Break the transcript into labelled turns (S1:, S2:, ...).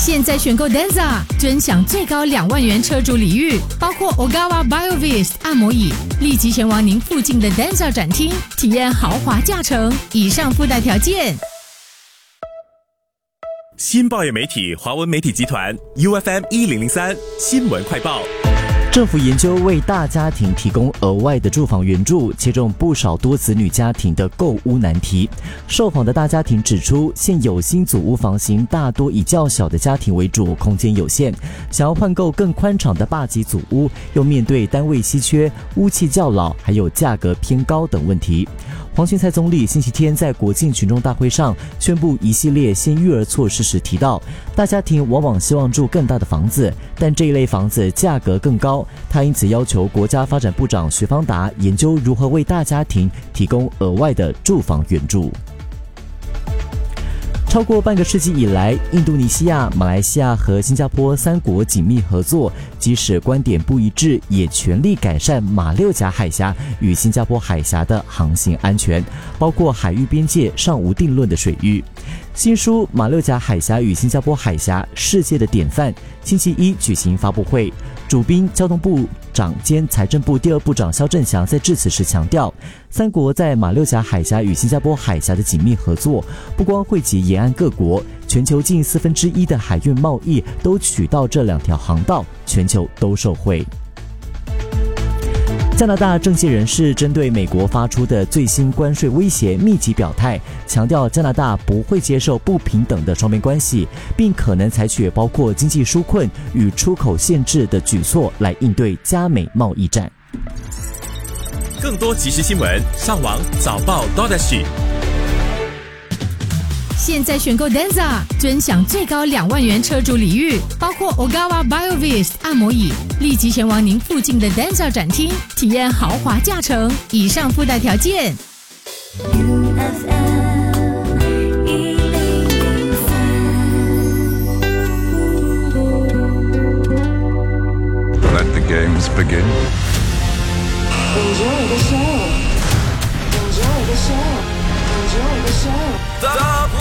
S1: 现在选购 Denza， 尊享最高2万元车主礼遇，包括 Ogawa BioVist 按摩椅，立即前往您附近的 Denza 展厅，体验豪华驾乘。以上附带条件。
S2: 新报业媒体华文媒体集团 UFM 1003新闻快报。
S3: 政府研究为大家庭提供额外的住房援助，切中不少多子女家庭的购屋难题。受访的大家庭指出，现有新组屋房型大多以较小的家庭为主，空间有限，想要换购更宽敞的霸级组屋，又面对单位稀缺、屋气较老，还有价格偏高等问题。黄循财总理星期天在国庆群众大会上宣布一系列先育儿措施时提到，大家庭往往希望住更大的房子，但这一类房子价格更高，他因此要求国家发展部长徐方达研究如何为大家庭提供额外的住房援助。超过半个世纪以来，印度尼西亚、马来西亚和新加坡3国紧密合作，即使观点不一致，也全力改善马六甲海峡与新加坡海峡的航行安全，包括海域边界尚无定论的水域。新书《马六甲海峡与新加坡海峡：世界的典范》星期一举行发布会，主宾交通部长兼财政部第2部长萧正祥在致辞时强调，3国在马六甲海峡与新加坡海峡的紧密合作，不光惠及沿岸各国，全球近1/4的海运贸易都取到这2条航道，全球都受惠。加拿大政界人士针对美国发出的最新关税威胁密集表态，强调加拿大不会接受不平等的双边关系，并可能采取包括经济纾困与出口限制的举措来应对加美贸易战。
S2: 更多即时新闻，上网早报 .SG。
S1: 现在选购 Denza， 尊享最高2万元车主礼遇，包括 Ogawa BioVist 按摩椅，立即前往您附近的 Denza 展厅，体验豪华驾乘。以上附带条件。
S4: Let the games begin.
S5: Enjoy the show. Enjoy the show. Enjoy the show.
S2: The